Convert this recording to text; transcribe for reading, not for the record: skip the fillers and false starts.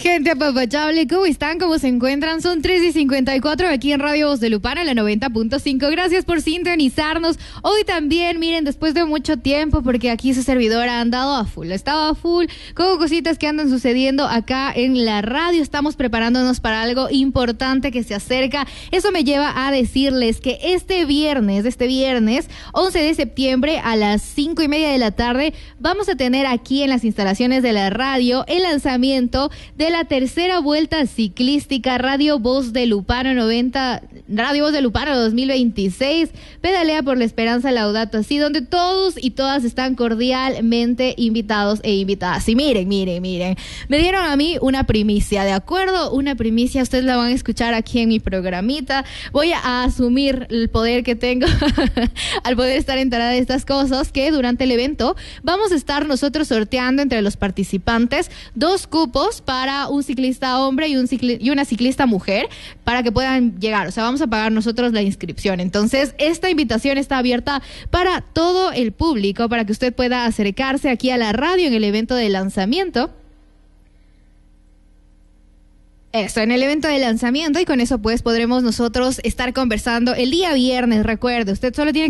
Gente apapachable, ¿cómo están? ¿Cómo se encuentran? Son 3:54 aquí en Radio Voz de Lupano, la 90.5. Gracias por sintonizarnos. Hoy también, miren, después de mucho tiempo, porque aquí su servidora ha andado a full. Estaba a full con cositas que andan sucediendo acá en la radio. Estamos preparándonos para algo importante que se acerca. Eso me lleva a decirles que este viernes, 11 de septiembre a las 5:30 de la tarde, vamos a tener aquí en las instalaciones de la radio el lanzamiento de la tercera vuelta ciclística Radio Voz de Lupano 2026, Pedalea por la Esperanza Laudato Si, donde todos y todas están cordialmente invitados e invitadas. Y miren, me dieron a mí una primicia, ¿de acuerdo? Una primicia, ustedes la van a escuchar aquí en mi programita. Voy a asumir el poder que tengo al poder estar enterada de estas cosas, que durante el evento vamos a estar nosotros sorteando entre los participantes 2 cupos para un ciclista hombre y una ciclista mujer, para que puedan llegar. O sea, vamos a pagar nosotros la inscripción. Entonces, esta invitación está abierta para todo el público, para que usted pueda acercarse aquí a la radio en el evento de lanzamiento. Eso, en el evento de lanzamiento, y con eso pues podremos nosotros estar conversando el día viernes. Recuerde, usted solo tiene